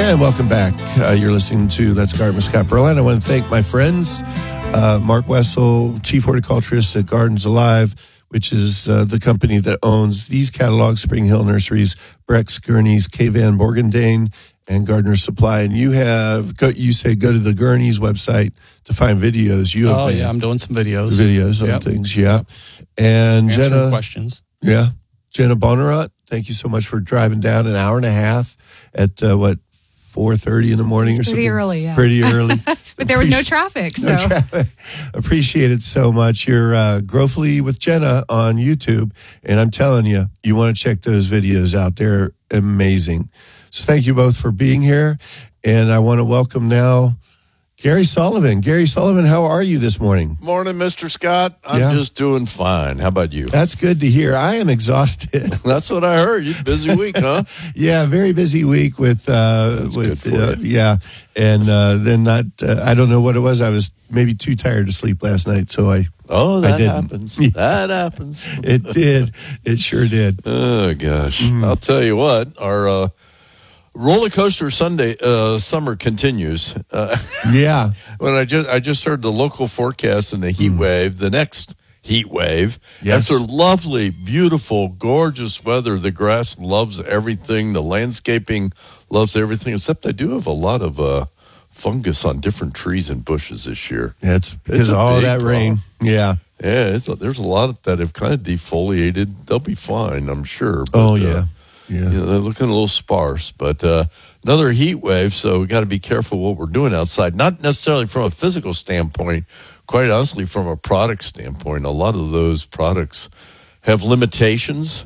And welcome back. You're listening to Let's Garden with Scott Berline. I want to thank my friends, Mark Wessel, Chief Horticulturist at Gardens Alive, which is the company that owns these catalogs, Spring Hill Nurseries, Brex, Gurney's, K. Van Borgendane, and Gardener's Supply. And you say go to the Gurney's website to find videos. I'm doing some videos. Videos on things, yeah. And answering Jenna, questions. Yeah. Jenna Bonerot, thank you so much for driving down an hour and a half at 4:30 in the morning or something? Pretty early, yeah. Pretty early. But there was no traffic, so. No traffic. Appreciate it so much. You're Growfully with Jenna on YouTube, and I'm telling you, you want to check those videos out. They're amazing. So thank you both for being here, and I want to welcome now Gary Sullivan. Gary Sullivan, how are you this morning? Morning, Mr. Scott. I'm just doing fine. How about you? That's good to hear. I am exhausted. That's what I heard. You busy week, huh? Yeah, very busy week with good for you. yeah, and then not. I don't know what it was. I was maybe too tired to sleep last night, so I. Oh, that didn't. happens. That happens. It did. It sure did. Oh gosh, I'll tell you what. Our roller coaster summer continues. Yeah. When I just heard the local forecast and the heat wave, the next heat wave. Yes. After lovely, beautiful, gorgeous weather, the grass loves everything. The landscaping loves everything, except I do have a lot of fungus on different trees and bushes this year. Yeah, it's because of all that rain. Yeah. Yeah, there's a lot that have kind of defoliated. They'll be fine, I'm sure. But, yeah. They're looking a little sparse, but another heat wave, so we got to be careful what we're doing outside. Not necessarily from a physical standpoint, quite honestly, from a product standpoint. A lot of those products have limitations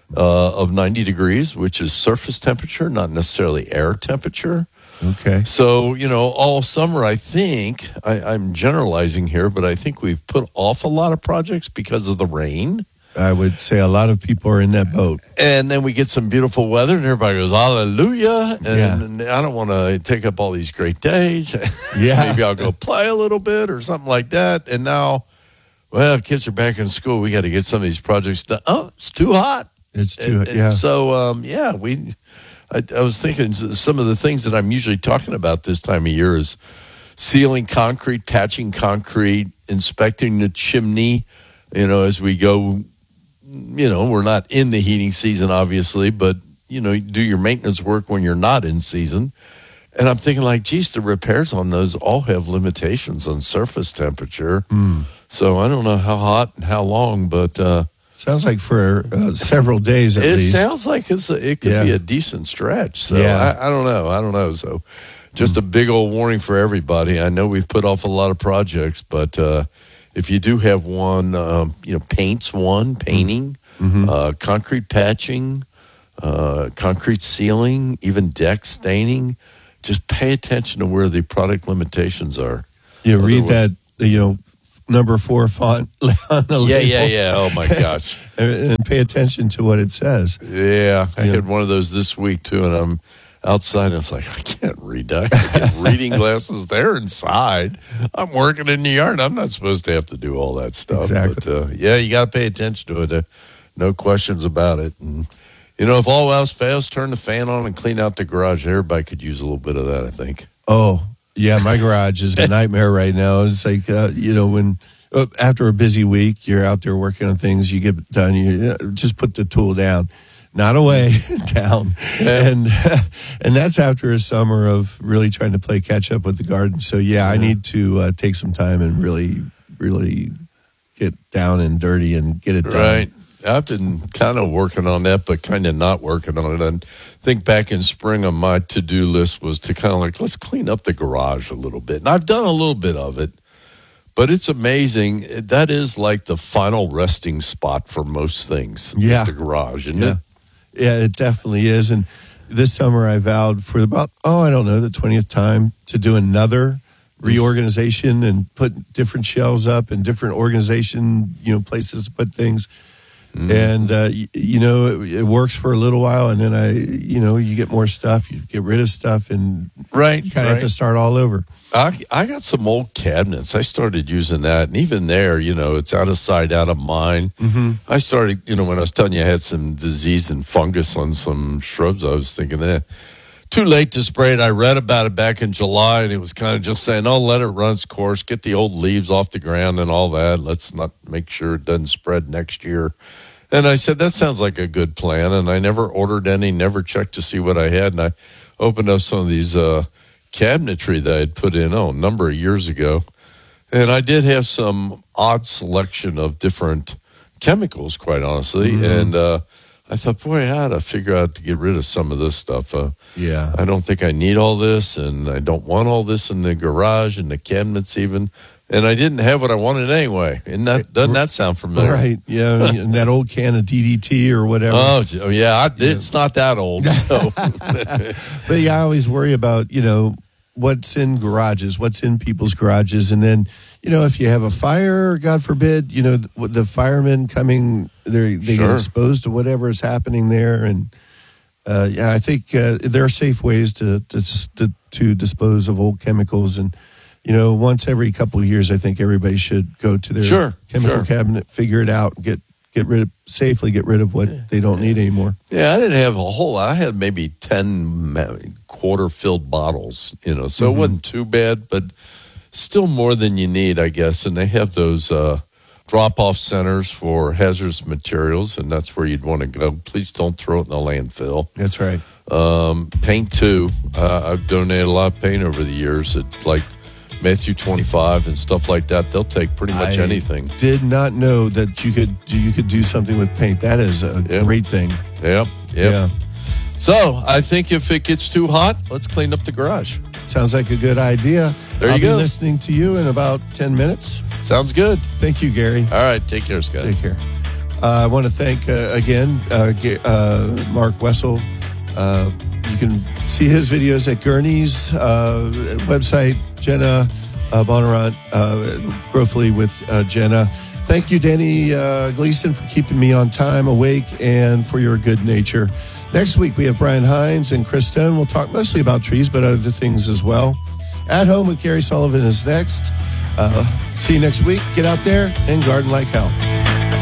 of 90 degrees, which is surface temperature, not necessarily air temperature. Okay. So, all summer, I think, I'm generalizing here, but I think we've put off a lot of projects because of the rain. I would say a lot of people are in that boat. And then we get some beautiful weather, and everybody goes, hallelujah. And I don't want to take up all these great days. Yeah. Maybe I'll go play a little bit or something like that. And now, kids are back in school. We got to get some of these projects done. Oh, it's too hot. It's too hot, yeah. So, I was thinking some of the things that I'm usually talking about this time of year is sealing concrete, patching concrete, inspecting the chimney, as we go. We're not in the heating season, obviously, but, do your maintenance work when you're not in season. And I'm thinking the repairs on those all have limitations on surface temperature. So I don't know how hot and how long, but... sounds like for several days at least. It sounds like it could be a decent stretch. So I don't know. So just a big old warning for everybody. I know we've put off a lot of projects, but... if you do have one, painting, concrete patching, concrete sealing, even deck staining, just pay attention to where the product limitations are. You read that, number 4 font on the label. Yeah. Oh, my gosh. And pay attention to what it says. Yeah. I had one of those this week, too, and I'm outside, I was like, I can't read that. I get reading glasses. They're inside. I'm working in the yard. I'm not supposed to have to do all that stuff. Exactly. But, you got to pay attention to it. No questions about it. And, if all else fails, turn the fan on and clean out the garage. Everybody could use a little bit of that, I think. Oh, yeah. My garage is a nightmare right now. It's like, when after a busy week, you're out there working on things, you get done, you just put the tool down. Not away, down. And that's after a summer of really trying to play catch up with the garden. So, I need to take some time and really, really get down and dirty and get it done. Right. I've been kind of working on that, but kind of not working on it. I think back in spring on my to-do list was to kind of let's clean up the garage a little bit. And I've done a little bit of it, but it's amazing. That is like the final resting spot for most things. Yeah. It's the garage, isn't it? Yeah, it definitely is. And this summer I vowed for about, the 20th time to do another reorganization and put different shelves up and different organization, places to put things. And, it works for a little while. And then you get more stuff, you get rid of stuff, and you kind of have to start all over. I got some old cabinets. I started using that. And even there, it's out of sight, out of mind. I started, when I was telling you I had some disease and fungus on some shrubs, I was thinking too late to spray it. I read about it back in July, and it was kind of just saying, "Oh, let it run its course, get the old leaves off the ground and all that. Let's not make sure it doesn't spread next year." And I said, "That sounds like a good plan." And I never ordered any, never checked to see what I had. And I opened up some of these cabinetry that I had put in a number of years ago, and I did have some odd selection of different chemicals, quite honestly, and I thought, boy, I ought to figure out to get rid of some of this stuff. Yeah. I don't think I need all this, and I don't want all this in the garage and the cabinets even. And I didn't have what I wanted anyway. And doesn't that sound familiar? Right. Yeah. And that old can of DDT or whatever. Oh, yeah. It's not that old. So. But yeah, I always worry about, what's in garages, what's in people's garages. And then, if you have a fire, God forbid, the firemen coming, they get exposed to whatever is happening there. And I think there are safe ways to dispose of old chemicals. And, once every couple of years, I think everybody should go to their chemical cabinet, figure it out, and get rid of what they don't need anymore. Yeah, I didn't have a whole lot. I had maybe 10 quarter-filled bottles, so it wasn't too bad, but still more than you need, I guess. And they have those drop-off centers for hazardous materials, and that's where you'd want to go. Please don't throw it in the landfill. That's right. Paint, too. I've donated a lot of paint over the years at, Matthew 25 and stuff like that. They'll take pretty much anything. Did not know that you could do something with paint. That is a great thing. Yep. Yeah. So I think if it gets too hot, let's clean up the garage. Sounds like a good idea. I'll be listening to you in about 10 minutes. Sounds good. Thank you, Gary. All right. Take care, Scott. Take care. I want to thank again Mark Wessel. You can see his videos at Gurney's website, Jenna Bonnarant, Growthly with Jenna. Thank you, Danny Gleason, for keeping me on time, awake, and for your good nature. Next week, we have Brian Hines and Chris Stone. We'll talk mostly about trees, but other things as well. At Home with Gary Sullivan is next. See you next week. Get out there and garden like hell.